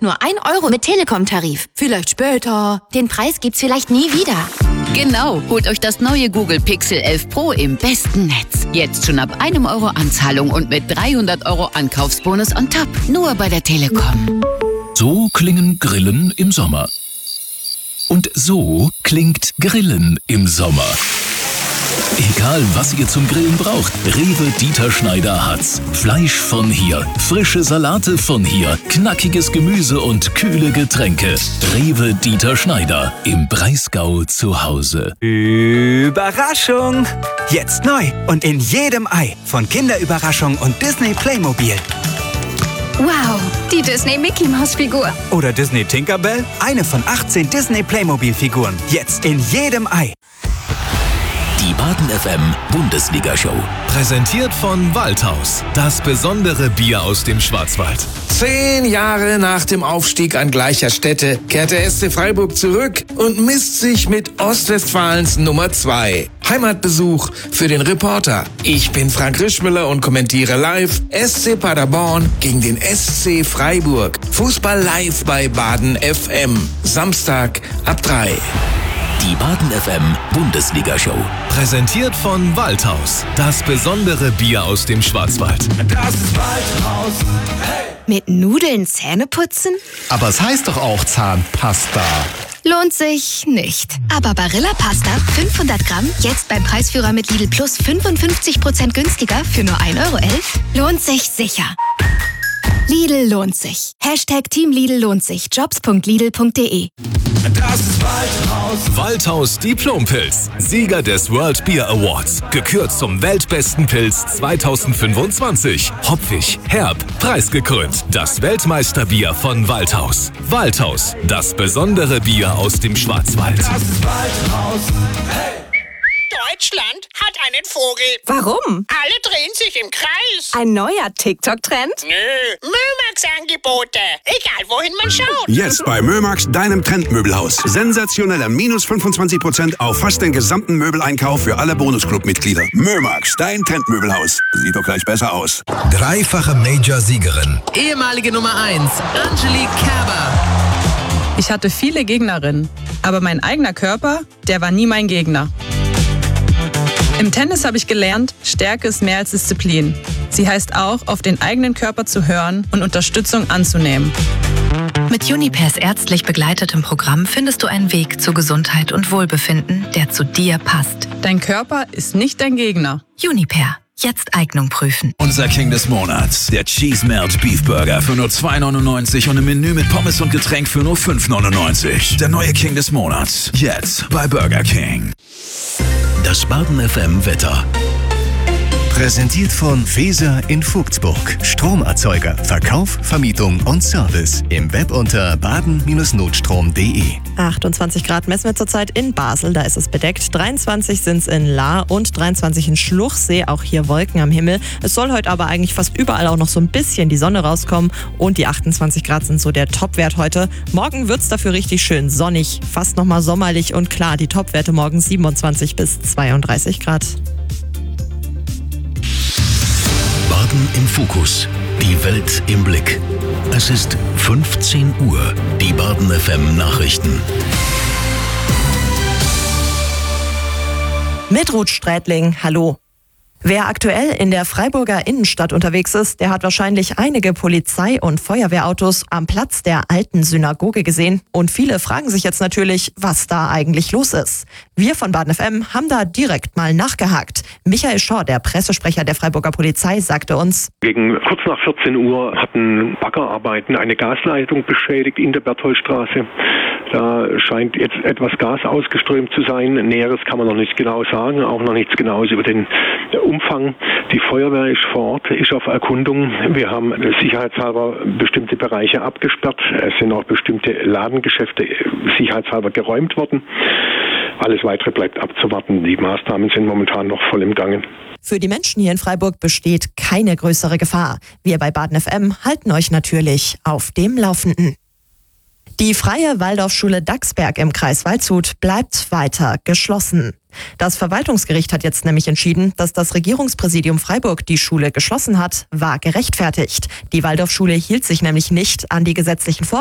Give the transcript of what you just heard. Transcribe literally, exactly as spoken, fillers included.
Nur ein Euro mit Telekom-Tarif. Vielleicht später. Den Preis gibt's vielleicht nie wieder. Genau, holt euch das neue Google Pixel elf Pro im besten Netz. Jetzt schon ab einem Euro Anzahlung und mit dreihundert Euro Ankaufsbonus on top. Nur bei der Telekom. So klingen Grillen im Sommer. Und so klingt Grillen im Sommer. Egal, was ihr zum Grillen braucht, Rewe Dieter Schneider hat's. Fleisch von hier, frische Salate von hier, knackiges Gemüse und kühle Getränke. Rewe Dieter Schneider, im Breisgau zu Hause. Überraschung! Jetzt neu und in jedem Ei von Kinderüberraschung und Disney Playmobil. Wow, die Disney Mickey Maus Figur. Oder Disney Tinkerbell, eine von achtzehn Disney Playmobil Figuren. Jetzt in jedem Ei. Die Baden F M Bundesliga-Show. Präsentiert von Waldhaus. Das besondere Bier aus dem Schwarzwald. Zehn Jahre nach dem Aufstieg an gleicher Stätte kehrt der S C Freiburg zurück und misst sich mit Ostwestfalens Nummer zwei. Heimatbesuch für den Reporter. Ich bin Frank Rischmüller und kommentiere live S C Paderborn gegen den S C Freiburg. Fußball live bei Baden F M. Samstag ab drei. Die Baden F M Bundesliga-Show. Präsentiert von Waldhaus. Das besondere Bier aus dem Schwarzwald. Das ist Waldhaus. Hey. Mit Nudeln Zähne putzen? Aber es heißt doch auch Zahnpasta. Lohnt sich nicht. Aber Barilla Pasta fünfhundert Gramm, jetzt beim Preisführer mit Lidl Plus fünfundfünfzig Prozent günstiger für nur ein Euro elf, lohnt sich sicher. Lidl lohnt sich. Hashtag Team Lidl lohnt sich. jobs punkt lidl punkt de. Das ist Waldhaus. Waldhaus Diplompilz. Sieger des World Beer Awards. Gekürt zum weltbesten Pilz zweitausendfünfundzwanzig. Hopfig, herb, preisgekrönt. Das Weltmeisterbier von Waldhaus. Waldhaus. Das besondere Bier aus dem Schwarzwald. Das ist Waldhaus. Hey. Deutschland hat einen Vogel. Warum? Alle drehen sich im Kreis. Ein neuer TikTok-Trend? Nö, Mömax-Angebote. Egal, wohin man schaut. Jetzt bei Mömax, deinem Trendmöbelhaus. Sensationeller minus fünfundzwanzig Prozent auf fast den gesamten Möbeleinkauf für alle Bonusclub-Mitglieder. Mömax, dein Trendmöbelhaus. Sieht doch gleich besser aus. Dreifache Major-Siegerin. Ehemalige Nummer eins, Angelique Kerber. Ich hatte viele Gegnerinnen, aber mein eigener Körper, der war nie mein Gegner. Im Tennis habe ich gelernt, Stärke ist mehr als Disziplin. Sie heißt auch, auf den eigenen Körper zu hören und Unterstützung anzunehmen. Mit Junipers ärztlich begleitetem Programm findest du einen Weg zu Gesundheit und Wohlbefinden, der zu dir passt. Dein Körper ist nicht dein Gegner. Juniper. Jetzt Eignung prüfen. Unser King des Monats, der Cheese Melt Beef Burger für nur zwei neunundneunzig und ein Menü mit Pommes und Getränk für nur fünf neunundneunzig. Der neue King des Monats, jetzt bei Burger King. Das Baden F M Wetter. Präsentiert von Feser in Vogtsburg. Stromerzeuger, Verkauf, Vermietung und Service. Im Web unter baden Bindestrich notstrom punkt de. achtundzwanzig Grad messen wir zurzeit in Basel, da ist es bedeckt. dreiundzwanzig sind es in Lahr und dreiundzwanzig in Schluchsee, auch hier Wolken am Himmel. Es soll heute aber eigentlich fast überall auch noch so ein bisschen die Sonne rauskommen und die achtundzwanzig Grad sind so der Topwert heute. Morgen wird es dafür richtig schön sonnig, fast nochmal sommerlich und klar, die Topwerte morgen siebenundzwanzig bis zweiunddreißig Grad. Baden im Fokus. Die Welt im Blick. Es ist fünfzehn Uhr. Die Baden F M Nachrichten. Mit Ruth Strätling, hallo. Wer aktuell in der Freiburger Innenstadt unterwegs ist, der hat wahrscheinlich einige Polizei- und Feuerwehrautos am Platz der alten Synagoge gesehen. Und viele fragen sich jetzt natürlich, was da eigentlich los ist. Wir von Baden F M haben da direkt mal nachgehakt. Michael Schor, der Pressesprecher der Freiburger Polizei, sagte uns: Gegen kurz nach vierzehn Uhr hatten Baggerarbeiten eine Gasleitung beschädigt in der Bertholdstraße. Da scheint jetzt etwas Gas ausgeströmt zu sein. Näheres kann man noch nicht genau sagen, auch noch nichts Genaues über den Umfang. Die Feuerwehr ist vor Ort, ist auf Erkundung. Wir haben sicherheitshalber bestimmte Bereiche abgesperrt. Es sind auch bestimmte Ladengeschäfte sicherheitshalber geräumt worden. Alles Weitere bleibt abzuwarten. Die Maßnahmen sind momentan noch voll im Gange. Für die Menschen hier in Freiburg besteht keine größere Gefahr. Wir bei Baden F M halten euch natürlich auf dem Laufenden. Die Freie Waldorfschule Dachsberg im Kreis Waldshut bleibt weiter geschlossen. Das Verwaltungsgericht hat jetzt nämlich entschieden, dass das Regierungspräsidium Freiburg die Schule geschlossen hat, war gerechtfertigt. Die Waldorfschule hielt sich nämlich nicht an die gesetzlichen Vorgaben.